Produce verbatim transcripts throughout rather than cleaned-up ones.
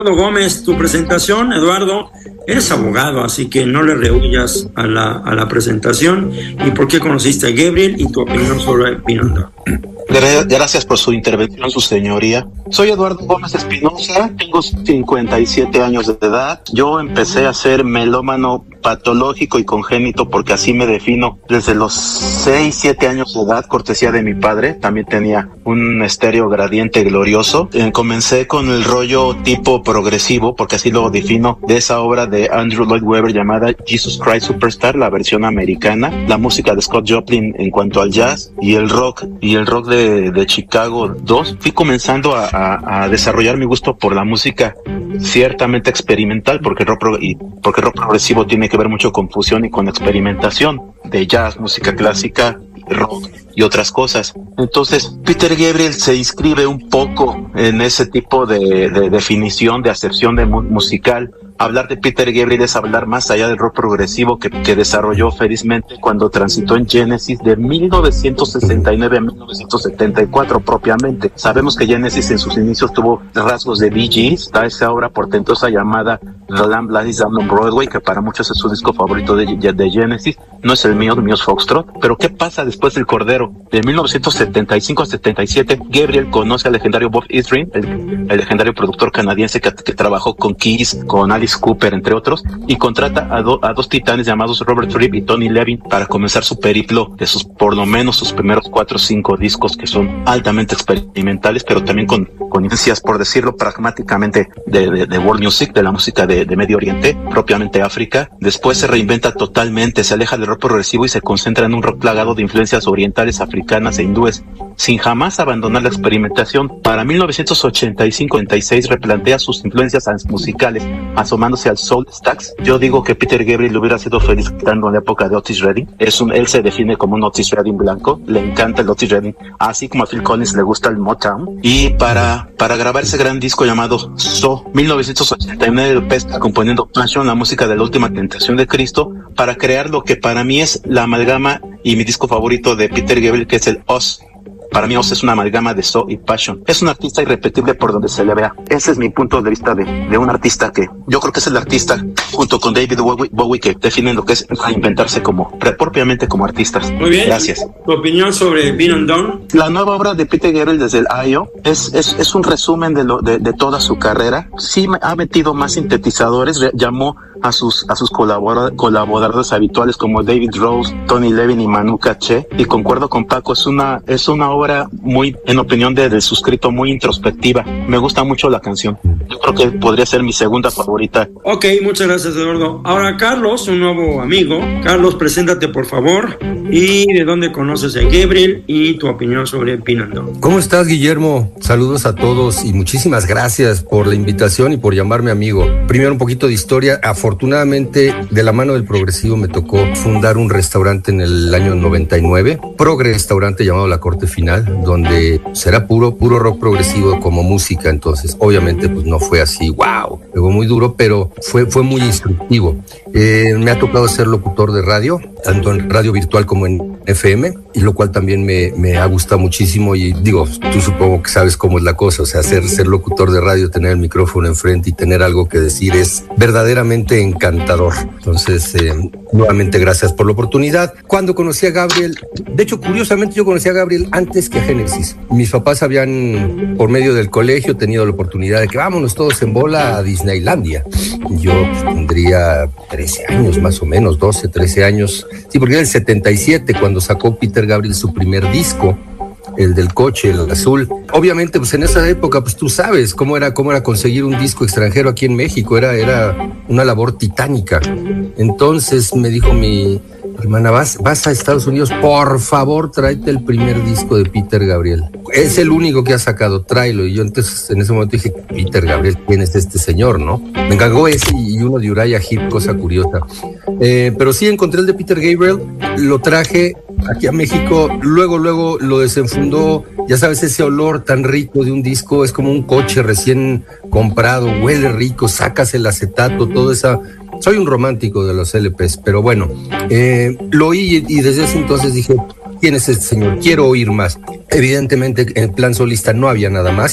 Eduardo Gómez, tu presentación. Eduardo, eres abogado, así que no le rehuyas a la, a la presentación. ¿Y por qué conociste a Gabriel y tu opinión sobre Pinanda? Gracias por su intervención, su señoría. Soy Eduardo Gómez Espinosa, tengo cincuenta y siete años de edad. Yo empecé a ser melómano patológico y congénito, porque así me defino, desde los seis, siete años de edad, cortesía de mi padre. También tenía un estéreo gradiente glorioso. Eh, comencé con el rollo tipo progresivo, porque así lo defino, de esa obra de Andrew Lloyd Webber llamada Jesus Christ Superstar, la versión americana, la música de Scott Joplin en cuanto al jazz y el rock, y el rock de, de Chicago dos. Fui comenzando a, a, a desarrollar mi gusto por la música ciertamente experimental, porque el rock, pro, y porque el rock progresivo tiene que ver mucho con fusión y con experimentación de jazz, música clásica, rock y otras cosas. Entonces Peter Gabriel se inscribe un poco en ese tipo de, de definición, de acepción de mu- musical. Hablar de Peter Gabriel es hablar más allá del rock progresivo que, que desarrolló felizmente cuando transitó en Genesis de mil novecientos sesenta y nueve a mil novecientos setenta y cuatro propiamente. Sabemos que Genesis en sus inicios tuvo rasgos de Bee Gees, da esa obra portentosa llamada The Lamb Lies Down on Broadway, que para muchos es su disco favorito de, de Genesis. No es el mío, el mío es Foxtrot. Pero ¿qué pasa después del Cordero? De mil novecientos setenta y cinco a setenta y siete, Gabriel conoce al legendario Bob Ezrin, el, el legendario productor canadiense que, que trabajó con Kiss, con Alice Cooper, entre otros, y contrata a, do, a dos titanes llamados Robert Fripp y Tony Levin para comenzar su periplo de sus, por lo menos sus primeros cuatro o cinco discos, que son altamente experimentales, pero también con, con influencias, por decirlo pragmáticamente, de, de, de world music, de la música de, de Medio Oriente, propiamente África. Después se reinventa totalmente, se aleja del rock progresivo y se concentra en un rock plagado de influencias orientales, africanas e hindúes, sin jamás abandonar la experimentación. Para mil novecientos ochenta y cinco ochenta y seis replantea sus influencias musicales, asomándose al soul stacks. Yo digo que Peter Gabriel hubiera sido feliz quitando en la época de Otis Redding. Es un, él se define como un Otis Redding blanco, le encanta el Otis Redding, así como a Phil Collins le gusta el Motown. Y para, para grabar ese gran disco llamado So, mil novecientos ochenta y nueve está componiendo Passion, la música de la última tentación de Cristo, para crear lo que para mí es la amalgama y mi disco favorito de Peter Gabriel, que es el Us. Para mí Oz es una amalgama de soul y passion. Es un artista irrepetible por donde se le vea. Ese es mi punto de vista de, de un artista que yo creo que es el artista, junto con David Bowie, Bowie que definen lo que es reinventarse como, propiamente como artistas. Muy bien. Gracias. ¿Tu opinión sobre Been Undone? La nueva obra de Peter Gabriel desde el I O es, es, es un resumen de, lo, de, de toda su carrera. Sí ha metido más sintetizadores, llamó a sus, a sus colabora, colaboradores habituales como David Rose, Tony Levin y Manu Katché, y concuerdo con Paco, es una, es una obra muy, en opinión de, del suscrito, muy introspectiva. Me gusta mucho la canción. Yo creo que podría ser mi segunda favorita. Ok, muchas gracias, Eduardo. Ahora Carlos, un nuevo amigo. Carlos, preséntate por favor, y de dónde conoces a Gabriel y tu opinión sobre Been Undone. ¿Cómo estás, Guillermo? Saludos a todos y muchísimas gracias por la invitación y por llamarme amigo. Primero un poquito de historia. Afortunadamente, de la mano del progresivo me tocó fundar un restaurante en el año noventa y nueve, Progre Restaurante, llamado La Corte Final, donde será puro, puro rock progresivo como música. Entonces, obviamente, pues no fue así, wow, luego muy duro, pero fue, fue muy instructivo. Eh, me ha tocado ser locutor de radio, tanto en radio virtual como en F M, y lo cual también me, me ha gustado muchísimo. Y digo, tú supongo que sabes cómo es la cosa, o sea, ser, ser locutor de radio, tener el micrófono enfrente y tener algo que decir es verdaderamente encantador. Entonces, eh, nuevamente gracias por la oportunidad. Cuando conocí a Gabriel, de hecho, curiosamente yo conocí a Gabriel antes que a Genesis. Mis papás habían, por medio del colegio, tenido la oportunidad de que vámonos todos en bola a Disneylandia. Yo pues, tendría trece años más o menos, doce, trece años. Sí, porque era el setenta y siete cuando sacó Peter Gabriel su primer disco, el del coche, el azul. Obviamente, pues en esa época, pues tú sabes cómo era, cómo era conseguir un disco extranjero aquí en México. Era, era una labor titánica. Entonces me dijo mi hermana, vas, vas a Estados Unidos, por favor, tráete el primer disco de Peter Gabriel. Es el único que ha sacado, tráelo. Y yo entonces en ese momento dije, Peter Gabriel, ¿quién es este señor, no? Me encargó ese y uno de Uriah Heep, cosa curiosa. Eh, pero sí encontré el de Peter Gabriel, lo traje aquí a México, luego, luego lo desenfundó. Ya sabes, ese olor tan rico de un disco, es como un coche recién comprado, huele rico, sacas el acetato, todo esa... Soy un romántico de los L Pes, pero bueno, eh, lo oí y desde ese entonces dije, ¿quién es este señor? Quiero oír más. Evidentemente, en plan solista no había nada más.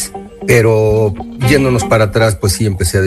Pero yéndonos para atrás, pues sí empecé a